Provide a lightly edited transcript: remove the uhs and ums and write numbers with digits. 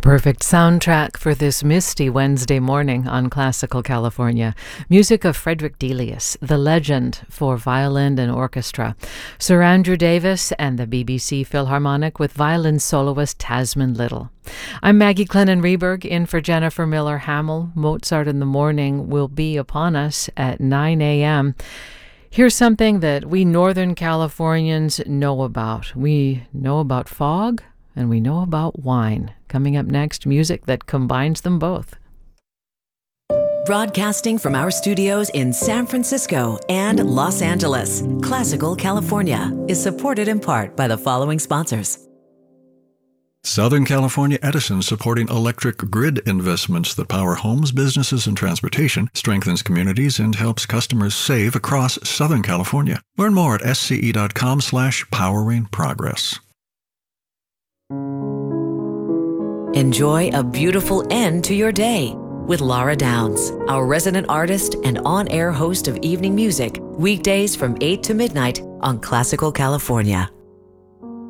perfect soundtrack for this misty Wednesday morning on Classical California. Music of Frederick Delius, the legend for violin and orchestra. Sir Andrew Davis and the BBC Philharmonic with violin soloist Tasman Little. I'm Maggie Clennon-Reberg, in for Jennifer Miller-Hamill. Mozart in the Morning will be upon us at 9 a.m. Here's something that we Northern Californians know about. We know about fog, and we know about wine. Coming up next, music that combines them both. Broadcasting from our studios in San Francisco and Los Angeles, Classical California is supported in part by the following sponsors. Southern California Edison, supporting electric grid investments that power homes, businesses, and transportation, strengthens communities, and helps customers save across Southern California. Learn more at sce.com/poweringprogress. Enjoy a beautiful end to your day with Laura Downs, our resident artist and on-air host of evening music, weekdays from 8 to midnight on Classical California.